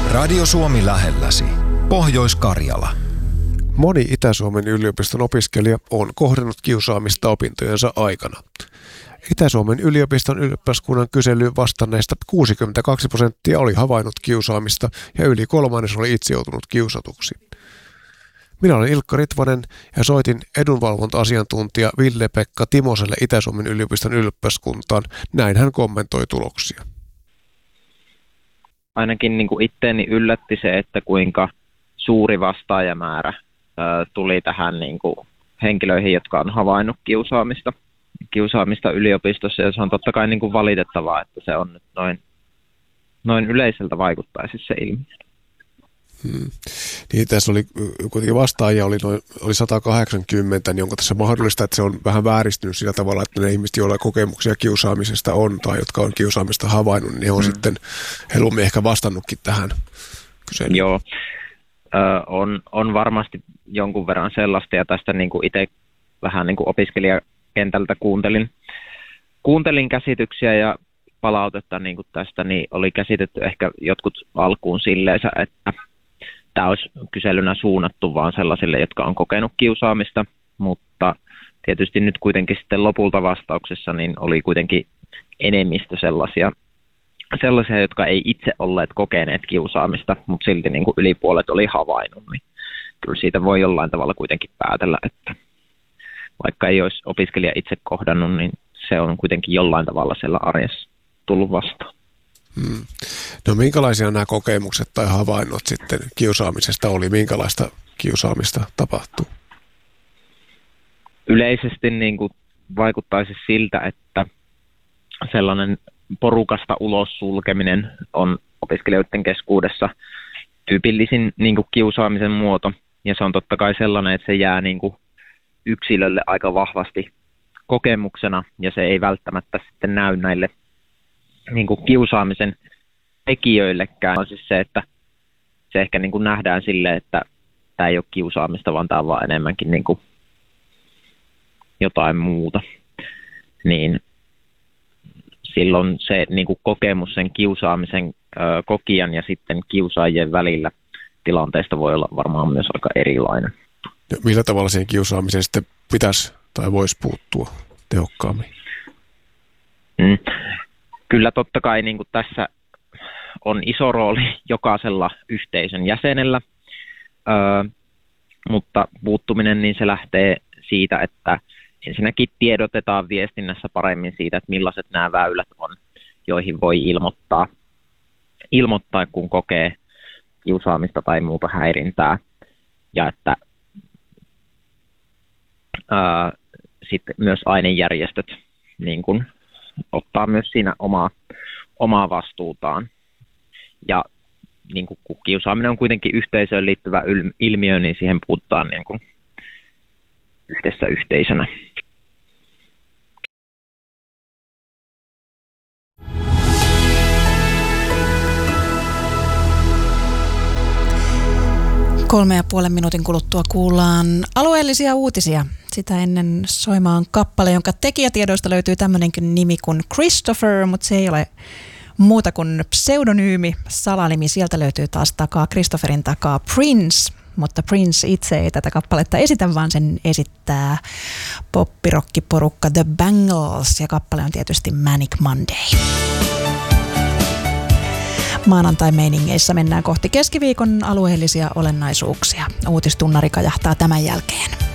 Radio Suomi lähelläsi. Pohjois-Karjala. Moni Itä-Suomen yliopiston opiskelija on kohdannut kiusaamista opintojensa aikana. Itä-Suomen yliopiston ylioppilaskunnan kyselyyn vastanneista 62% oli havainnut kiusaamista ja yli kolmannes oli itse joutunut kiusatuksi. Minä olen Ilkka Ritvanen ja soitin edunvalvonta-asiantuntija Ville-Pekka Timoselle Itä-Suomen yliopiston ylioppilaskuntaan. Näin hän kommentoi tuloksia. Ainakin niin kuin itteeni yllätti se, että kuinka suuri vastaajamäärä tuli tähän niin kuin henkilöihin, jotka on havainnut kiusaamista yliopistossa. Ja se on totta kai niin kuin valitettavaa, että se on nyt noin yleiseltä vaikuttaisi se ilmiö. Niin, tässä oli kuitenkin vastaajia oli 180, niin onko tässä mahdollista, että se on vähän vääristynyt sillä tavalla, että ne ihmiset, joilla kokemuksia kiusaamisesta on tai jotka on kiusaamista havainnut, niin on sitten helpommin ehkä vastannutkin tähän kyselyyn. Joo, on varmasti jonkun verran sellaista, ja tästä niin kuin itse vähän niin kuin opiskelijakentältä kuuntelin käsityksiä ja palautetta niin kuin tästä, niin oli käsitetty ehkä jotkut alkuun silleensä, että tämä olisi kyselynä suunnattu vaan sellaisille, jotka on kokenut kiusaamista, mutta tietysti nyt kuitenkin sitten lopulta vastauksessa niin oli kuitenkin enemmistö sellaisia, jotka ei itse olleet kokeneet kiusaamista, mutta silti niin kuin yli puolet oli havainnut, niin kyllä siitä voi jollain tavalla kuitenkin päätellä, että vaikka ei olisi opiskelija itse kohdannut, niin se on kuitenkin jollain tavalla siellä arjessa tullut vastaan. No minkälaisia nämä kokemukset tai havainnot sitten kiusaamisesta oli? Minkälaista kiusaamista tapahtuu? Yleisesti niin kuin vaikuttaisi siltä, että sellainen porukasta ulos sulkeminen on opiskelijoiden keskuudessa tyypillisin niin kuin kiusaamisen muoto. Ja se on totta kai sellainen, että se jää niin kuin yksilölle aika vahvasti kokemuksena ja se ei välttämättä sitten näy näille niin kuin kiusaamisen tekijöillekään. On siis se, että se ehkä niin kuin nähdään silleen, että tämä ei ole kiusaamista, vaan tämä on vaan enemmänkin niin kuin jotain muuta. Niin silloin se niin kuin kokemus sen kiusaamisen kokijan ja sitten kiusaajien välillä tilanteesta voi olla varmaan myös aika erilainen. Ja millä tavalla siihen kiusaamiseen sitten pitäisi tai voisi puuttua tehokkaammin? Kyllä totta kai niin kuin tässä on iso rooli jokaisella yhteisön jäsenellä, mutta puuttuminen niin se lähtee siitä, että ensinnäkin tiedotetaan viestinnässä paremmin siitä, että millaiset nämä väylät on, joihin voi ilmoittaa kun kokee kiusaamista tai muuta häirintää. Ja että sitten myös ainejärjestöt niin kun ottaa myös siinä omaa vastuutaan. Ja niin kun kiusaaminen on kuitenkin yhteisöön liittyvä ilmiö, niin siihen puhutaan niin kun yhdessä yhteisönä. Kolme ja puolen minuutin kuluttua kuullaan alueellisia uutisia. Sitä ennen soimaan kappale, jonka tekijätiedoista löytyy tämmöinenkin nimi kuin Christopher, mutta se ei ole muuta kuin pseudonyymi, salanimi. Sieltä löytyy taas Christopherin takaa Prince, mutta Prince itse ei tätä kappaletta esitä, vaan sen esittää poppirokkiporukka The Bangles ja kappale on tietysti Manic Monday. Maanantai-meiningeissä mennään kohti keskiviikon alueellisia olennaisuuksia. Uutistunnari kajahtaa tämän jälkeen.